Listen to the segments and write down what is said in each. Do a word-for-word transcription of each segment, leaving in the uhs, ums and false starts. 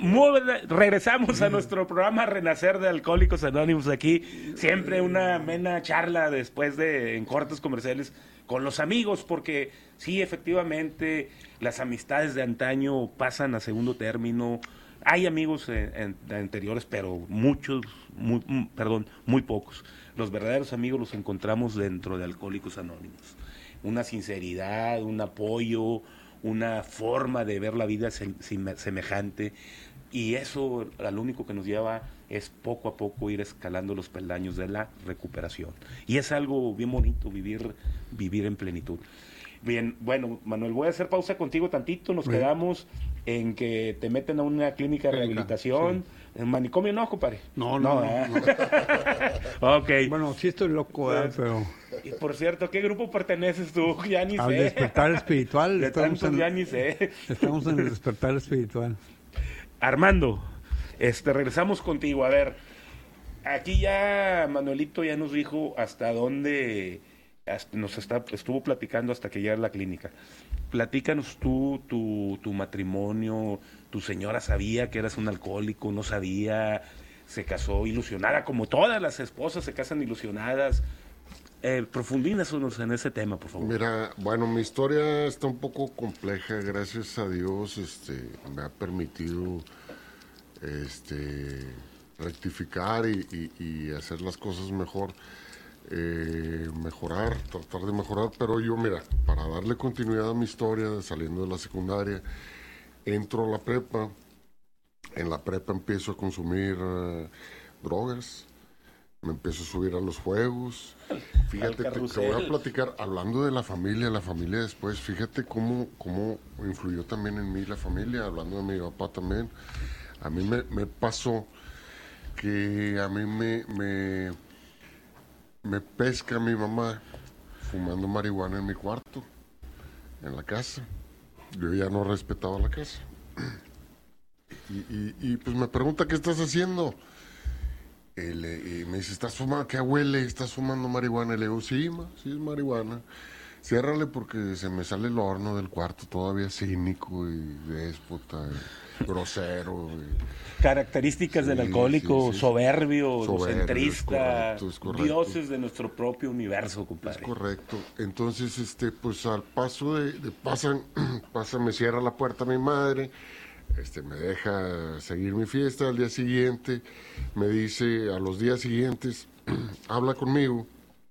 Muy, regresamos a nuestro programa Renacer de Alcohólicos Anónimos. Aquí siempre una amena charla después de en cortes comerciales con los amigos, porque sí, efectivamente las amistades de antaño pasan a segundo término. Hay amigos en, en, anteriores, pero muchos, muy, perdón, muy pocos. Los verdaderos amigos los encontramos dentro de Alcohólicos Anónimos. Una sinceridad, un apoyo, una forma de ver la vida semejante, y eso lo único que nos lleva es poco a poco ir escalando los peldaños de la recuperación, y es algo bien bonito vivir vivir en plenitud. Bien, bueno, Manuel, voy a hacer pausa contigo tantito. Nos Bien. quedamos en que te meten a una clínica de rehabilitación. Sí. ¿En manicomio no, compadre? No, no, no. ¿eh? no. Ok. Bueno, sí estoy loco, pues, pero... Y por cierto, ¿qué grupo perteneces tú? Ya ni Al sé. Despertar Espiritual. De estamos tantos en, ya ni sé. Estamos en el Despertar Espiritual. Armando, este, regresamos contigo. A ver, aquí ya Manuelito ya nos dijo hasta dónde... Hasta nos está, estuvo platicando hasta que llega a la clínica. Platícanos tú, tu, tu matrimonio. Tu señora sabía que eras un alcohólico, no sabía, se casó ilusionada, como todas las esposas se casan ilusionadas. Eh, profundízanos en ese tema, por favor. Mira, bueno, mi historia está un poco compleja. Gracias a Dios, este, me ha permitido, este, rectificar y, y, y hacer las cosas mejor. Eh, mejorar, tratar de mejorar, pero yo, mira, para darle continuidad a mi historia, saliendo de la secundaria, entro a la prepa. En la prepa empiezo a consumir uh, drogas, me empiezo a subir a los juegos. Fíjate, te, te voy a platicar, hablando de la familia, la familia después, fíjate cómo, cómo influyó también en mí la familia, hablando de mi papá también. A mí me, me pasó que a mí me... me Me pesca mi mamá fumando marihuana en mi cuarto, en la casa. Yo ya no respetaba la casa. Y, y, y pues me pregunta, ¿qué estás haciendo? Y, le, y me dice, ¿estás fumando? ¿Qué huele? ¿Estás fumando marihuana? Y le digo, sí, ma, sí es marihuana. Ciérrale porque se me sale el horno del cuarto, todavía cínico y déspota, y grosero. Y... Características sí, del alcohólico, sí, sí, soberbio, soberbio, centrista, es correcto, es correcto. Dioses de nuestro propio universo, compadre. Es correcto. Entonces, este, pues al paso de, de pasan, pasa, me cierra la puerta mi madre, este, me deja seguir mi fiesta. Al día siguiente, me dice, a los días siguientes, habla conmigo.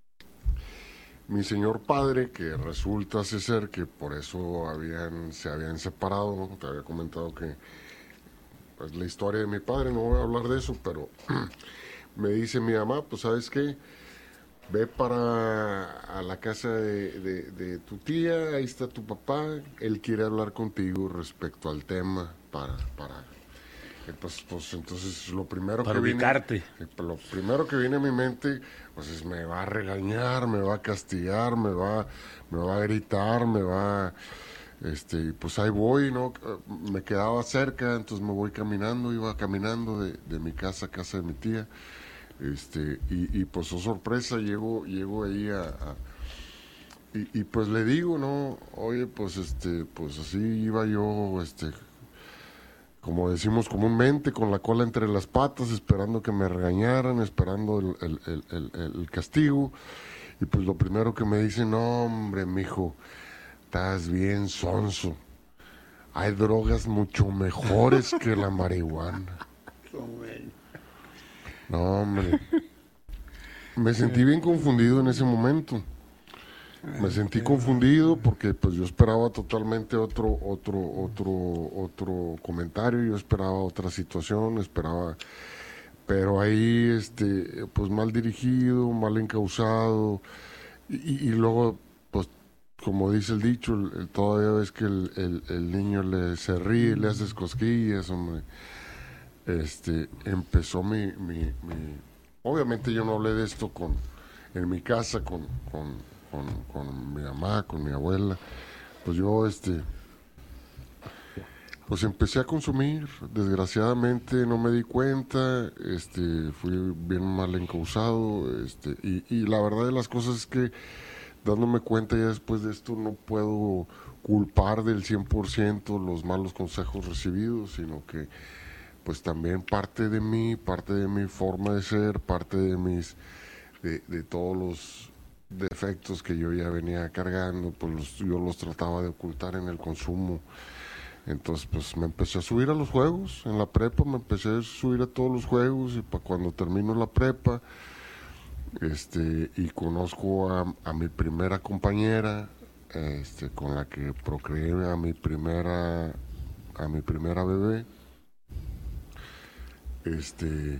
Mi señor padre, que resulta ser que por eso habían, se habían separado, ¿no? Te había comentado que pues, la historia de mi padre, no voy a hablar de eso, pero me dice mi mamá, pues ¿sabes qué? Ve para a la casa de, de, de tu tía, ahí está tu papá, él quiere hablar contigo respecto al tema para... para Pues, pues entonces lo primero para que ubicarte. viene, lo primero que viene a mi mente, pues es me va a regañar, me va a castigar, me va, me va a gritar, me va, este, pues ahí voy, ¿no? Me quedaba cerca, entonces me voy caminando, iba caminando de, de mi casa a casa de mi tía, este, y, y pues oh sorpresa, llego, llego ahí a, a y, y pues le digo, ¿no? Oye, pues este, pues así iba yo, este, como decimos comúnmente, con la cola entre las patas, esperando que me regañaran, esperando el, el, el, el, el castigo. Y pues lo primero que me dicen, no, hombre, mijo, estás bien sonso. Hay drogas mucho mejores que la marihuana. No, hombre. Me sentí bien confundido en ese momento. Me sentí confundido porque pues yo esperaba totalmente otro otro otro otro comentario, yo esperaba otra situación, esperaba, pero ahí este pues mal dirigido, mal encausado y, y luego pues como dice el dicho, el, el, todavía ves que el, el, el niño le se ríe, le haces cosquillas, hombre. Este empezó mi, mi, mi obviamente yo no hablé de esto con en mi casa con con Con, con mi mamá, con mi abuela, pues yo este pues empecé a consumir, desgraciadamente no me di cuenta, este fui bien mal encausado, este y, y la verdad de las cosas es que dándome cuenta ya después de esto no puedo culpar del cien por ciento los malos consejos recibidos, sino que pues también parte de mí, parte de mi forma de ser, parte de mis, de, de todos los defectos que yo ya venía cargando, pues los, yo los trataba de ocultar en el consumo. Entonces, pues me empecé a subir a los juegos, en la prepa me empecé a subir a todos los juegos, y para cuando termino la prepa, este, y conozco a, a mi primera compañera, este, con la que procreé a mi primera, a mi primera bebé, este,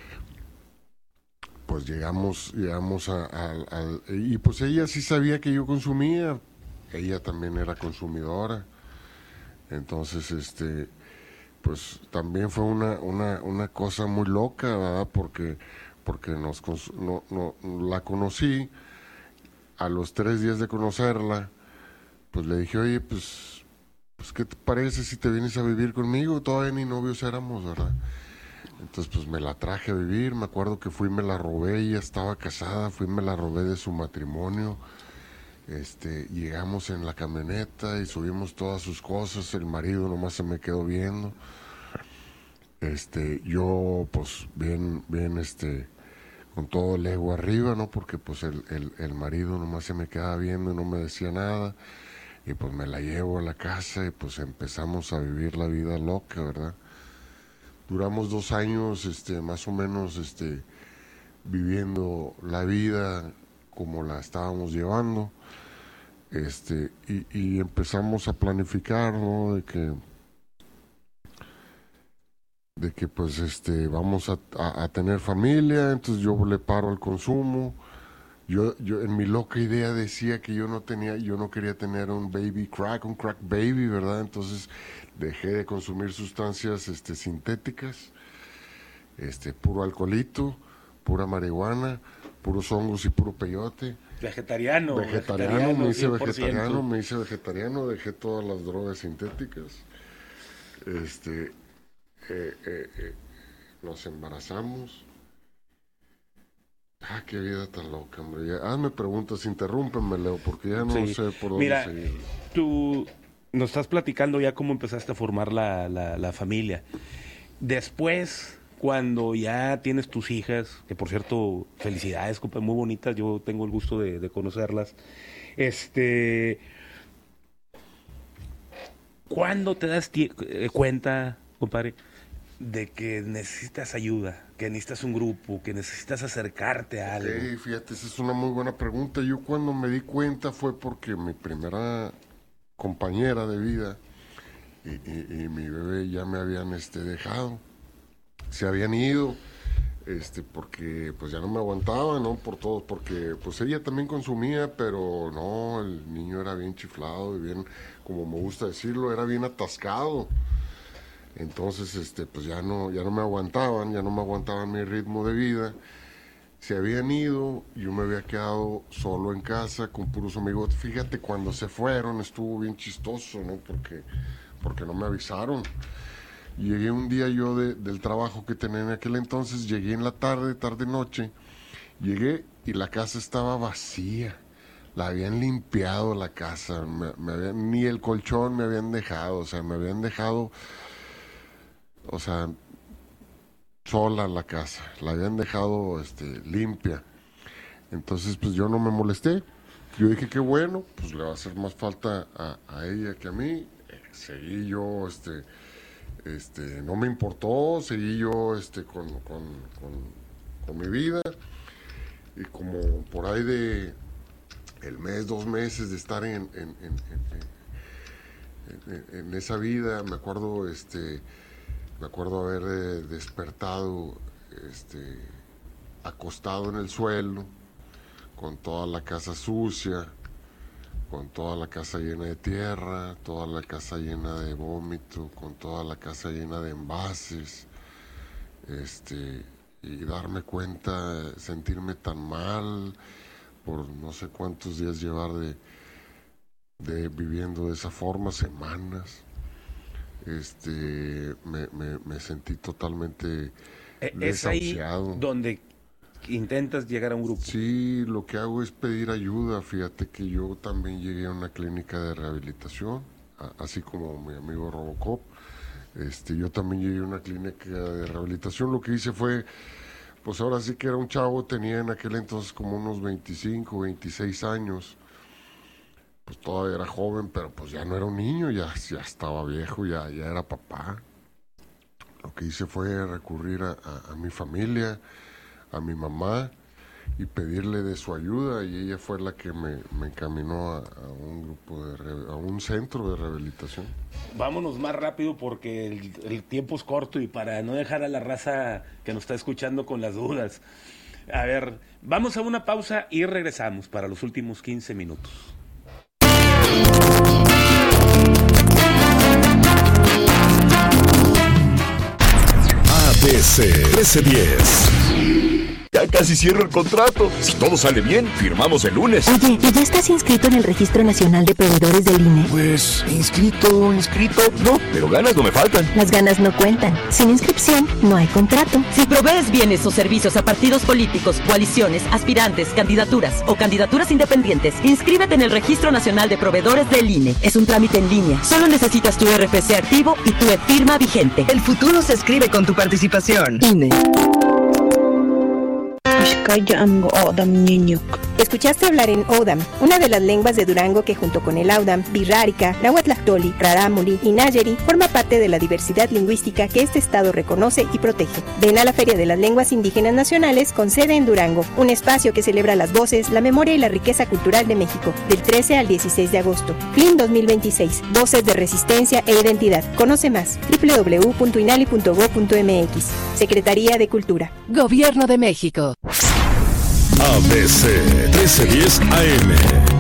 pues llegamos, llegamos a, a, a, y pues ella sí sabía que yo consumía, ella también era consumidora. Entonces, este, pues también fue una, una, una cosa muy loca, ¿verdad? Porque, porque nos, no, no, la conocí, a los tres días de conocerla, pues le dije, oye, pues, pues, ¿qué te parece si te vienes a vivir conmigo? Todavía ni novios éramos, ¿verdad? Entonces, pues me la traje a vivir, me acuerdo que fui y me la robé, ella estaba casada, fui y me la robé de su matrimonio. Este, llegamos en la camioneta y subimos todas sus cosas, el marido nomás se me quedó viendo, este, yo pues bien, bien, este, con todo el ego arriba, ¿no? Porque pues el, el, el marido nomás se me quedaba viendo y no me decía nada, y pues me la llevo a la casa y pues empezamos a vivir la vida loca, ¿verdad? Duramos dos años, este, más o menos, este, viviendo la vida como la estábamos llevando. Este, y, y empezamos a planificar, ¿no? De que, de que pues, este, vamos a, a, a tener familia, entonces yo le paro al consumo. Yo, yo en mi loca idea decía que yo no tenía, yo no quería tener un baby crack, un crack baby, ¿verdad? Entonces dejé de consumir sustancias, este, sintéticas, este, puro alcoholito, pura marihuana, puros hongos y puro peyote. Vegetariano. Vegetariano, vegetariano me hice cien por ciento. vegetariano, me hice vegetariano, dejé todas las drogas sintéticas. Este, eh, eh, eh, nos embarazamos. Ah, qué vida tan loca, hombre. Ya, hazme preguntas, interrúmpeme, Leo, porque ya no Sí. sé por dónde Mira, seguir. tú nos estás platicando ya cómo empezaste a formar la, la, la familia. Después, cuando ya tienes tus hijas, que por cierto, felicidades, compa, muy bonitas, yo tengo el gusto de, de conocerlas. Este, ¿cuándo te das tie- eh, cuenta, compadre, de que necesitas ayuda, que necesitas un grupo, que necesitas acercarte a algo? Sí, fíjate, esa es una muy buena pregunta. Yo cuando me di cuenta fue porque mi primera compañera de vida y, y, y mi bebé ya me habían este, dejado. Se habían ido, este, porque pues ya no me aguantaba, ¿no? Por todos, porque pues ella también consumía, pero no, el niño era bien chiflado y bien, como me gusta decirlo, era bien atascado. Entonces, este, pues ya no, ya no me aguantaban, ya no me aguantaban mi ritmo de vida. Se habían ido, yo me había quedado solo en casa con puros amigos. Fíjate, cuando se fueron estuvo bien chistoso, ¿no? Porque, porque no me avisaron. Llegué un día yo de, del trabajo que tenía en aquel entonces, llegué en la tarde, tarde-noche, llegué y la casa estaba vacía. La habían limpiado la casa, me, me habían, ni el colchón me habían dejado, o sea, me habían dejado, o sea, sola la casa, la habían dejado este, limpia. Entonces, pues yo no me molesté. Yo dije, qué bueno, pues le va a hacer más falta a, a ella que a mí. Eh, seguí yo, este, este, no me importó, seguí yo este, con, con, con, con mi vida. Y como por ahí de el mes, dos meses de estar en, en, en, en, en, en esa vida, me acuerdo, este, me acuerdo haber eh, despertado, este, acostado en el suelo, con toda la casa sucia, con toda la casa llena de tierra, toda la casa llena de vómito, con toda la casa llena de envases, este, y darme cuenta, sentirme tan mal por no sé cuántos días llevar de, de viviendo de esa forma, semanas. Este, me, me, me sentí totalmente E- Es ahí desahuciado. donde intentas llegar a un grupo. Sí, lo que hago es pedir ayuda. Fíjate que yo también llegué a una clínica de rehabilitación, a- así como mi amigo Robocop. Este, yo también llegué a una clínica de rehabilitación. Lo que hice fue, pues ahora sí que era un chavo, tenía en aquel entonces como unos veinticinco, veintiséis años. Pues todavía era joven, pero pues ya no era un niño, ya, ya estaba viejo, ya, ya era papá. Lo que hice fue recurrir a, a, a mi familia, a mi mamá, y pedirle de su ayuda, y ella fue la que me, me encaminó a, a un grupo de re, a un centro de rehabilitación. Vámonos más rápido porque el, el tiempo es corto y para no dejar a la raza que nos está escuchando con las dudas. A ver, vamos a una pausa y regresamos para los últimos quince minutos. A B C trece diez. Ya casi cierro el contrato. Si todo sale bien, firmamos el lunes. Oye, ¿y ya estás inscrito en el Registro Nacional de Proveedores del I N E? Pues, inscrito, inscrito, no, pero ganas no me faltan. Las ganas no cuentan. Sin inscripción, no hay contrato. Si provees bienes o servicios a partidos políticos, coaliciones, aspirantes, candidaturas o candidaturas independientes, inscríbete en el Registro Nacional de Proveedores del I N E. Es un trámite en línea. Solo necesitas tu R F C activo y tu e-firma vigente. El futuro se escribe con tu participación. I N E. Escuchaste hablar en Odam, una de las lenguas de Durango que junto con el Audam, Birrárica, Nahuatlactoli, Rarámuri y Nayeri forma parte de la diversidad lingüística que este estado reconoce y protege. Ven a la Feria de las Lenguas Indígenas Nacionales con sede en Durango, un espacio que celebra las voces, la memoria y la riqueza cultural de México, del trece al dieciséis de agosto. F L I M dos mil veintiséis, Voces de Resistencia e Identidad. Conoce más, doble u doble u doble u punto inali punto gob punto eme equis. Secretaría de Cultura. Gobierno de México. A B C trece diez A M.